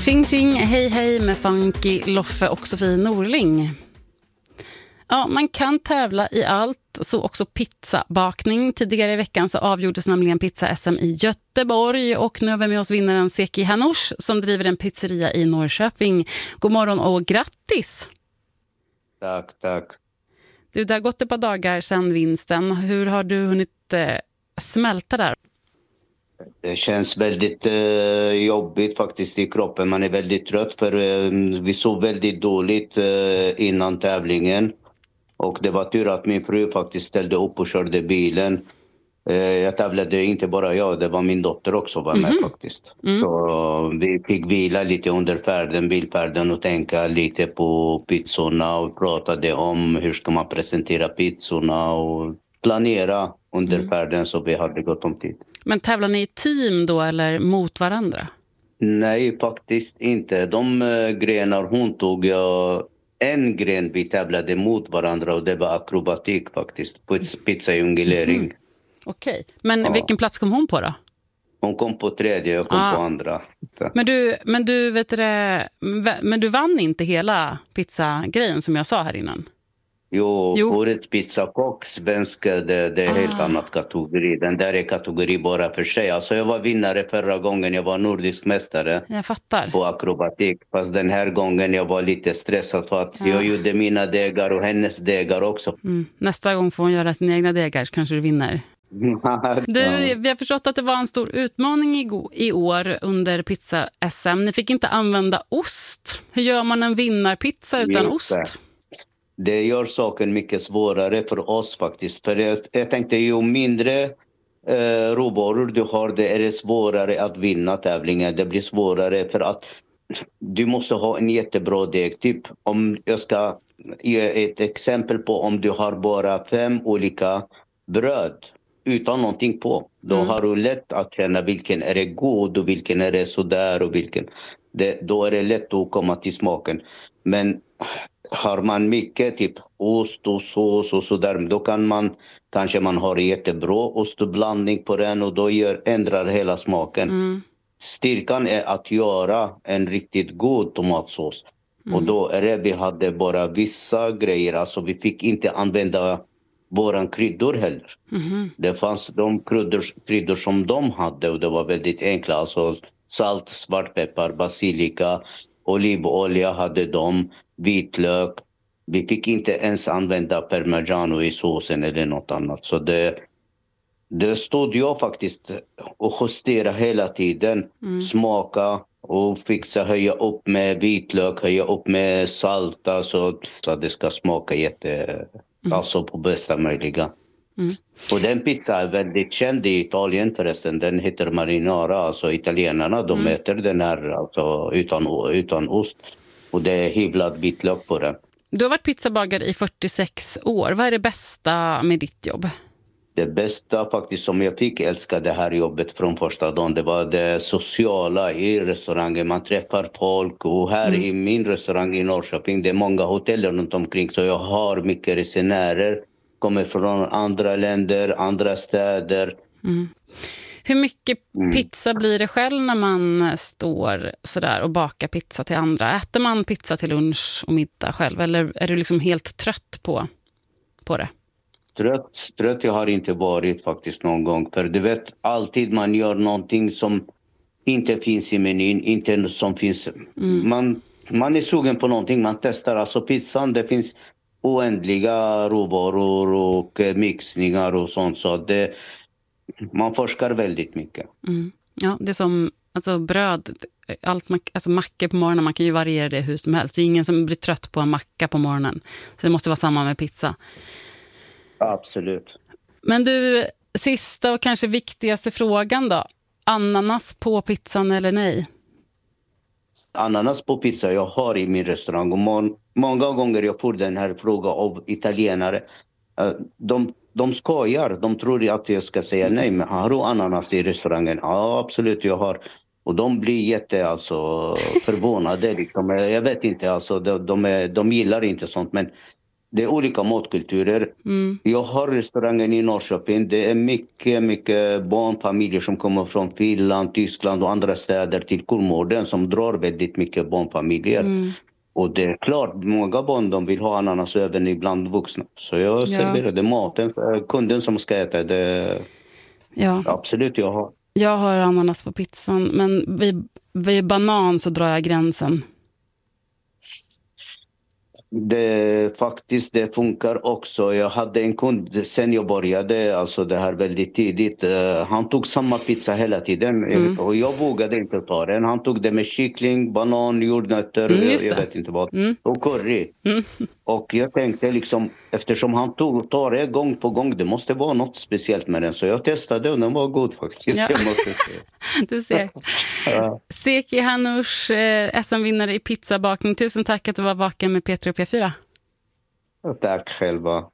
Tjing tjing, hej hej med Funky, Loffe och Sofie Norling. Ja, man kan tävla i allt, så också pizzabakning. Tidigare i veckan så avgjordes nämligen pizza-SM i Göteborg och nu har vi med oss vinnaren Seki Hanush som driver en pizzeria i Norrköping. God morgon och grattis! Tack. Du, det har gått ett par dagar sedan vinsten. Hur har du hunnit smälta där? Det känns väldigt jobbigt faktiskt i kroppen. Man är väldigt trött för vi sov väldigt dåligt innan tävlingen. Och det var tur att min fru faktiskt ställde upp och körde bilen. Jag tävlade inte bara jag, det var min dotter också var med faktiskt. Så vi fick vila lite under bilfärden och tänka lite på pizzorna och pratade om hur ska man presentera pizzorna och planera under färden så vi hade gott om tid. Men tävlar ni i team då eller mot varandra? Nej, faktiskt inte. De grenar hon tog, en gren vi tävlade mot varandra och det var akrobatik faktiskt. Pizzajonglering. Okej, men vilken plats kom hon på då? Hon kom på tredje, jag kom på andra. Men du vann inte hela pizzagrejen som jag sa här innan? Jo. Årets pizzakock, svenska, det är helt annat kategori. Den där är kategori bara för sig. Alltså jag var vinnare förra gången, jag var nordisk mästare. Jag fattar. På akrobatik. Fast den här gången jag var lite stressad för att jag gjorde mina degar och hennes degar också. Nästa gång får hon göra sina egna degar så kanske du vinner. Vi har förstått att det var en stor utmaning i år under pizza-SM. Ni fick inte använda ost. Hur gör man en vinnarpizza utan ost? Det gör saken mycket svårare för oss faktiskt. För jag tänkte ju mindre råvaror du har, det är det svårare att vinna tävlingen. Det blir svårare för att du måste ha en jättebra deg. Typ om jag ska ge ett exempel på om du har bara 5 olika bröd utan någonting på. Då har du lätt att känna vilken är det god och vilken är det sådär och vilken. Då är det lätt att komma till smaken. Men har man mycket typ ost och sås och sådär, då kan man kanske har jättebra ostblandning på den och då ändrar hela smaken. Styrkan är att göra en riktigt god tomatsås. Och då är det vi hade bara vissa grejer, alltså vi fick inte använda våran kryddor heller. Det fanns de kryddor som de hade och det var väldigt enkla, alltså salt, svartpeppar, basilika, olivolja hade de, vitlök. Vi fick inte ens använda parmigiano i såsen eller något annat. Så det stod jag faktiskt och justera hela tiden. Smaka och fixa, höja upp med vitlök, höja upp med salt. Så att det ska smaka alltså på bästa möjliga. Och den pizza är väldigt känd i Italien förresten. Den heter marinara. Alltså italienarna de äter den här alltså, utan ost. Och det är hyvlad vitlök på den. Du har varit pizzabagare i 46 år. Vad är det bästa med ditt jobb? Det bästa faktiskt som jag fick älska det här jobbet från första dagen. Det var det sociala i restaurangen. Man träffar folk och här i min restaurang i Norrköping. Det är många hotell runt omkring så jag har mycket resenärer. Kommer från andra länder, andra städer. Hur mycket pizza blir det själv när man står sådär och bakar pizza till andra? Äter man pizza till lunch och middag själv? Eller är du liksom helt trött på det? Trött jag har inte varit faktiskt någon gång. För du vet, alltid man gör någonting som inte finns i menyn. Inte som finns. Man är sugen på någonting, man testar. Alltså pizzan, det finns oändliga råvaror och mixningar och sånt. Så man forskar väldigt mycket. Ja, det är som alltså bröd, alltså mackor på morgonen, man kan ju variera det hur som helst. Det är ingen som blir trött på en macka på morgonen. Så det måste vara samma med pizza. Absolut. Men du, sista och kanske viktigaste frågan då. Ananas på pizzan eller nej? Ananas på pizza jag har i min restaurang. Och många gånger jag får den här frågan av italienare. De skojar. De tror att jag ska säga nej. Men har du ananas i restaurangen? Ja, absolut jag har. Och de blir förvånade. Liksom. Jag vet inte. Alltså, de gillar inte sånt. Men Det är olika matkulturer. Jag har restaurangen i Norrköping. Det är mycket barnfamiljer som kommer från Finland, Tyskland och andra städer till Kolmården som drar väldigt mycket barnfamiljer. Och det är klart, många barn de vill ha ananas även ibland vuxna. Så jag serverade maten för kunden som ska äta det. Ja. Absolut, jag har. Jag har ananas på pizzan, men vid banan så drar jag gränsen. Det funkar också. Jag hade en kund sen jag började, alltså det här väldigt tidigt. Han tog samma pizza hela tiden och jag vågade inte ta den. Han tog det med kyckling, banan, jordnötter, jag vet inte vad, och curry. Och jag tänkte liksom, eftersom han tar det gång på gång, det måste vara något speciellt med den. Så jag testade och den var god faktiskt. Ja. Jag måste säga. Du ser. Zeki Hanoush, SM-vinnare i pizzabakning. Tusen tack att du var vaken med P3 och P4. Tack själva.